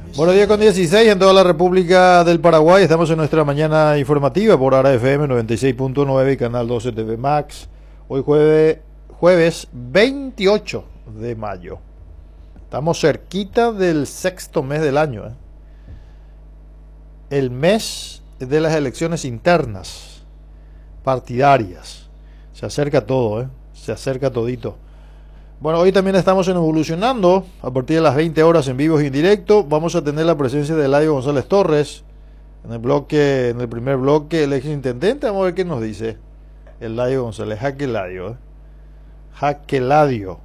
Buenos días con 16 en toda la República del Paraguay. Estamos en nuestra mañana informativa por Ara FM 96.9 y Canal 12 TV Max. Hoy jueves 28 de mayo. Estamos cerquita del sexto mes del año. El mes de las elecciones internas, partidarias. Se acerca todo, se acerca todito. Bueno, hoy también estamos en Evolucionando, a partir de las 20 horas en vivo y en directo. Vamos a tener la presencia de Eladio González Torres en el primer bloque, el ex intendente. Vamos a ver qué nos dice Eladio González, Jaqueladio.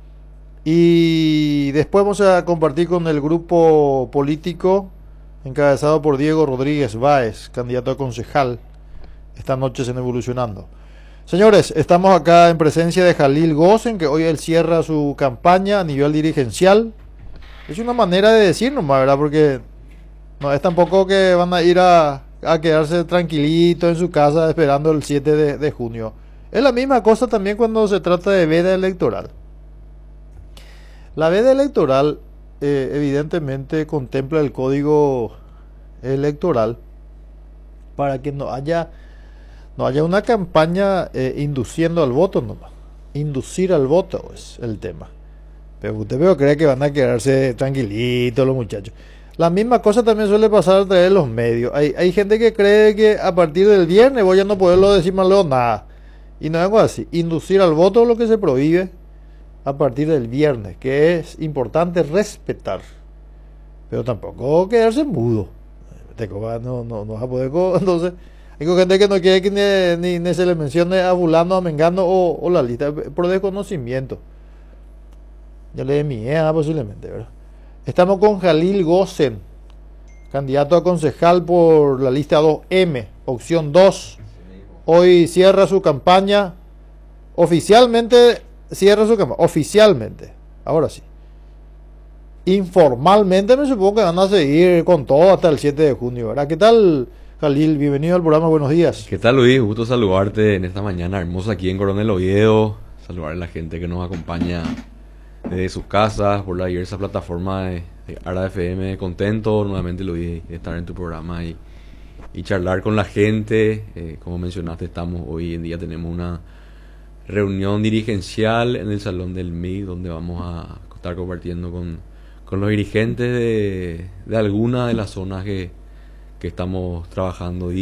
Y después vamos a compartir con el grupo político encabezado por Diego Rodríguez Báez, candidato a concejal, esta noche en Evolucionando. Señores, estamos acá en presencia de Jalil Gosen, que hoy él cierra su campaña a nivel dirigencial. Es una manera de decir nomás, ¿verdad? Porque no es tampoco que van a ir a quedarse tranquilitos en su casa esperando el 7 de junio. Es la misma cosa también cuando se trata de veda electoral. La veda electoral evidentemente contempla el código electoral para que no haya una campaña induciendo al voto nomás. Inducir al voto es el tema. Pero usted cree que van a quedarse tranquilitos los muchachos. La misma cosa también suele pasar a través de los medios. Hay gente que cree que a partir del viernes voy a no poderlo decir más luego nada. Y no es algo así. Inducir al voto es lo que se prohíbe a partir del viernes, que es importante respetar. Pero tampoco quedarse mudo. No vas a poder. Entonces, hay gente que no quiere que ni se le mencione a fulano, a mengano o la lista, por desconocimiento. Ya le de mi edad posiblemente, ¿verdad? Estamos con Jalil Gosen, candidato a concejal por la lista 2M, opción 2. Hoy cierra su campaña, oficialmente, ahora sí. Informalmente me supongo que van a seguir con todo hasta el 7 de junio, ¿verdad? ¿Qué tal, Jalil? Bienvenido al programa, buenos días. ¿Qué tal, Luis? Gusto saludarte en esta mañana hermosa aquí en Coronel Oviedo. Saludar a la gente que nos acompaña desde sus casas, por la diversa plataforma de Ara FM. Contento nuevamente, Luis, de estar en tu programa y charlar con la gente. Como mencionaste, hoy en día tenemos una reunión dirigencial en el Salón del MI, donde vamos a estar compartiendo con los dirigentes de algunas de las zonas que estamos trabajando